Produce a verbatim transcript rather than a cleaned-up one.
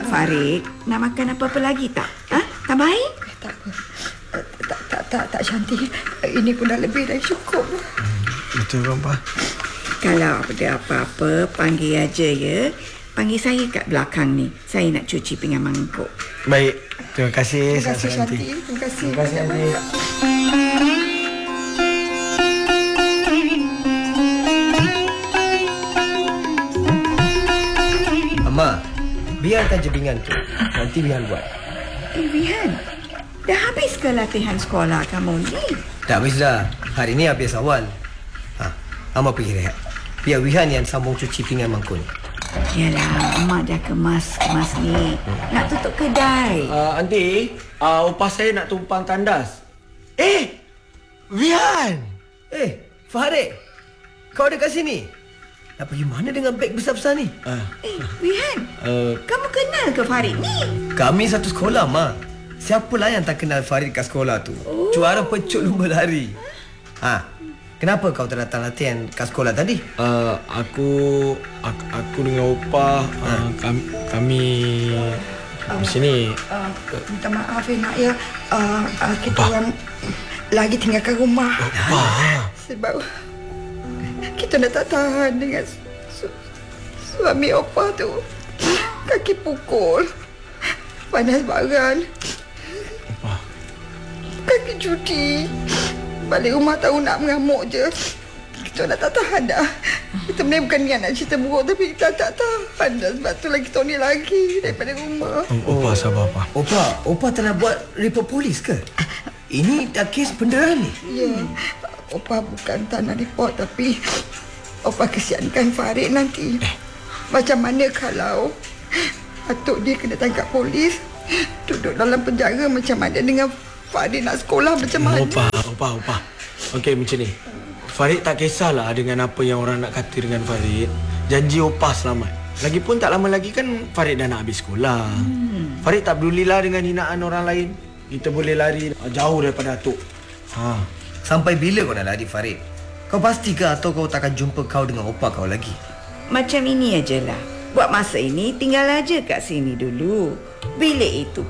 Farid, nak makan apa-apa lagi tak? Ha? Tak baik? Eh, tak apa. Tak, tak, tak, tak, tak cantik. Ini pun dah lebih dari cukup. Betul kan, Pak? Kalau ada apa-apa, panggil aja ya. Panggil saya kat belakang ni. Saya nak cuci pinggan mangkuk. Baik. Terima kasih. Terima kasih, Shanti. Shanti. Terima kasih. Terima kasih, Shanti. Amma, biarkan jebingan tu. Nanti Bihan buat. Eh, Vihan, dah habis ke latihan sekolah kamu ni? Tak habis dah. Hari ni habis awal. Ha, Amma pergi rehat. Biar Wihan yang sambung cuci pinggan mangkuk ni. Yalah, Mak dah kemas-kemas ni. Nak tutup kedai. Uh, Aunty, uh, upah saya nak tumpang tandas. Eh! Wihan! Eh, Farid. Kau ada kat sini? Nak pergi mana dengan beg besar-besar ni? Uh, Eh, Vihan, uh, kamu kenal ke Farid ni? Kami satu sekolah, Ma. Siapalah yang tak kenal Farid kat sekolah tu? Oh. Juara pecut lumba lari. Ha, kenapa kau tak datang latihan kat sekolah tadi? uh, aku, aku aku dengan upah uh, kami, kami di sini. Uh, minta maaf ya nak ya. Uh, uh, kita orang lagi tinggalkan rumah. Upah. Sebab kita dah tak tahan dengan su- suami opa tu. Kaki pukul, panas baran, Upah. kaki cuti. Balik rumah tahu nak mengamuk je. Kita dah tak tahan dah. Kita ni bukan niat nak cerita buruk, tapi kita tak tahan dah. Sebab tu lagi kita ni lagi daripada rumah. Oh, Upah sabar, Upah. Opa, Opa tak nak buat report polis ke? Ini dah kes penderaan ni. Ya, opa bukan tak nak report, tapi opa kesiankan Farid nanti. Macam mana kalau atuk dia kena tangkap polis, duduk dalam penjara, macam mana dengan Farid nak sekolah macam mana? Upah, Upah, Upah. Okey, macam ni. Farid tak kisahlah dengan apa yang orang nak kata dengan Farid. Janji Upah selamat. Lagipun tak lama lagi kan Farid dah nak habis sekolah. Hmm. Farid tak pedulilah dengan hinaan orang lain. Kita boleh lari jauh daripada atuk. Ha. Sampai bila kau nak lari, Farid? Kau pasti ke atau kau takkan jumpa kau dengan opa kau lagi? Macam ini ajalah. Buat masa ini tinggal aja kat sini dulu. Bilik itu